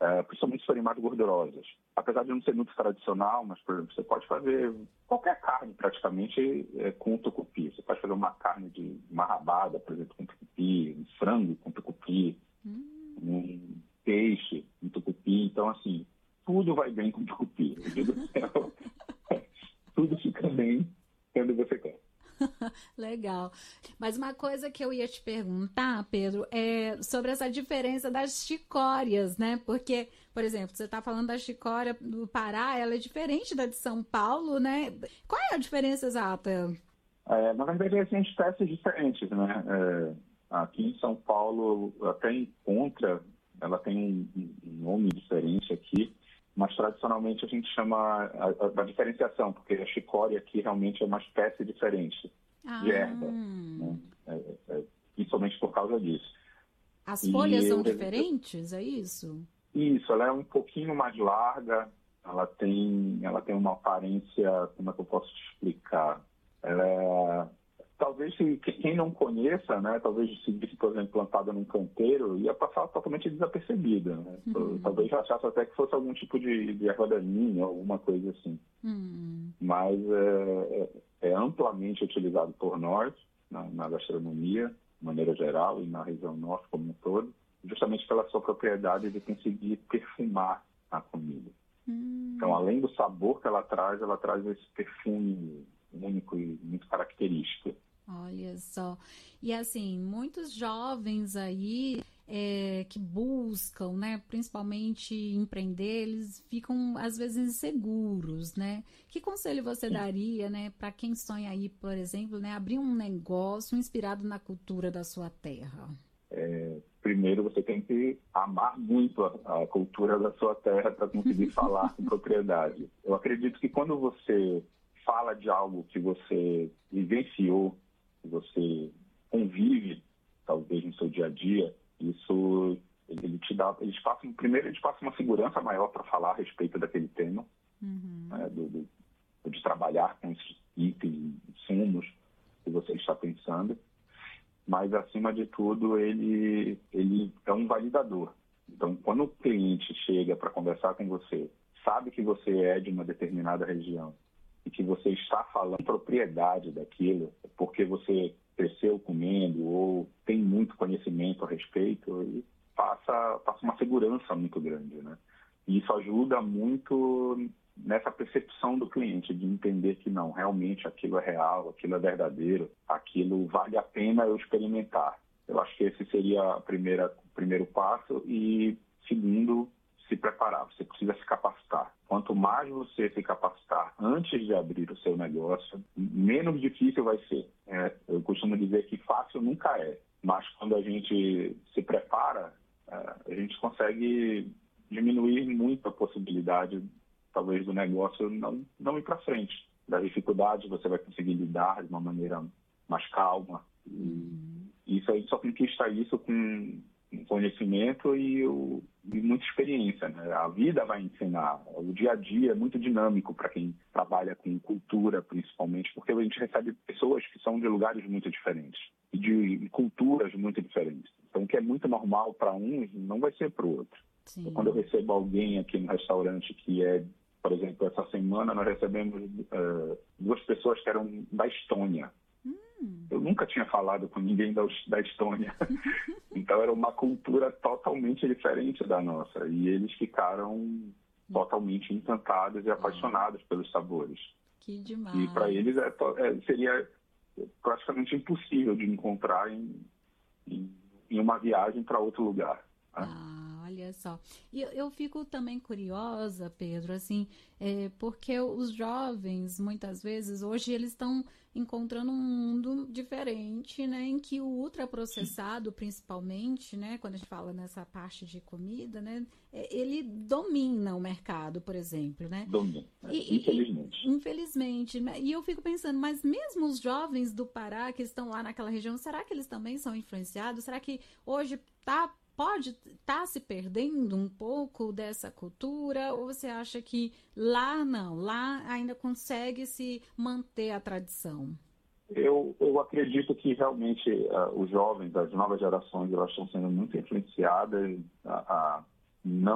principalmente se forem mais gordurosas. Apesar de não ser muito tradicional, mas, por exemplo, você pode fazer qualquer carne praticamente com tucupi. Você pode fazer uma carne de uma rabada, por exemplo, com tucupi, um frango com tucupi, um peixe com tucupi. Então, assim, tudo vai bem com tucupi. Eu digo, tudo fica bem quando você quer. Legal. Mas uma coisa que eu ia te perguntar, Pedro, é sobre essa diferença das chicórias, né? Porque, por exemplo, você está falando da chicória do Pará, ela é diferente da de São Paulo, né? Qual é a diferença exata? Na verdade, existem espécies diferentes, né? Aqui em São Paulo, até encontra, ela tem um nome diferente aqui, mas tradicionalmente a gente chama da diferenciação, porque a chicória aqui realmente é uma espécie diferente de erva, né? Principalmente por causa disso. As folhas são diferentes, é isso? Isso, ela é um pouquinho mais larga, ela tem uma aparência, como é que eu posso te explicar? Talvez quem não conheça, né, talvez se visse, por exemplo, plantada num canteiro, ia passar totalmente desapercebida, né? Talvez achasse até que fosse algum tipo de erva daninha, alguma coisa assim. Mas é amplamente utilizado por nós, na gastronomia, de maneira geral, e na região norte como um todo, justamente pela sua propriedade de conseguir perfumar a comida. Então, além do sabor que ela traz esse perfume único e muito característico. Olha só. E assim, muitos jovens aí que buscam, né, principalmente empreender, eles ficam às vezes inseguros, né? Que conselho você daria, né, para quem sonha aí, por exemplo, né, abrir um negócio inspirado na cultura da sua terra? Primeiro, você tem que amar muito a cultura da sua terra para conseguir falar com propriedade. Eu acredito que quando você fala de algo que você vivenciou, que você convive, talvez no seu dia a dia, isso eles passam uma segurança maior para falar a respeito daquele tema, né, de trabalhar com esses itens, insumos que você está pensando, mas acima de tudo ele é um validador. Então, quando o cliente chega para conversar com você, sabe que você é de uma determinada região e que você está falando propriedade daquilo, porque você cresceu comendo ou tem muito conhecimento a respeito, e passa uma segurança muito grande, né? E isso ajuda muito nessa percepção do cliente, de entender que não, realmente aquilo é real, aquilo é verdadeiro, aquilo vale a pena eu experimentar. Eu acho que esse seria o primeiro passo. E segundo, se preparar, você precisa se capacitar. Quanto mais você se capacitar antes de abrir o seu negócio, menos difícil vai ser. Eu costumo dizer que fácil nunca é, mas quando a gente se prepara, a gente consegue diminuir muito a possibilidade, talvez, do negócio não ir para frente. Das dificuldades você vai conseguir lidar de uma maneira mais calma. E isso aí só conquista isso com conhecimento e muita experiência, né? A vida vai ensinar. O dia a dia é muito dinâmico para quem trabalha com cultura, principalmente, porque a gente recebe pessoas que são de lugares muito diferentes e de culturas muito diferentes. Então, o que é muito normal para uns não vai ser para o outro. Então, quando eu recebo alguém aqui no restaurante que por exemplo, essa semana nós recebemos 2 pessoas que eram da Estônia. Eu nunca tinha falado com ninguém da Estônia. Então era uma cultura totalmente diferente da nossa. E eles ficaram totalmente encantados e apaixonados pelos sabores. Que demais. E para eles seria praticamente impossível de encontrar em uma viagem para outro lugar. Olha só. E eu fico também curiosa, Pedro, assim, porque os jovens, muitas vezes, hoje eles estão encontrando um mundo diferente, né, em que o ultraprocessado, principalmente, né, quando a gente fala nessa parte de comida, né, ele domina o mercado, por exemplo, né? Domina, infelizmente. Infelizmente. E eu fico pensando, mas mesmo os jovens do Pará que estão lá naquela região, será que eles também são influenciados? Será que hoje pode estar se perdendo um pouco dessa cultura, ou você acha que lá não, lá ainda consegue se manter a tradição? Eu acredito que realmente os jovens, as novas gerações, elas estão sendo muito influenciadas não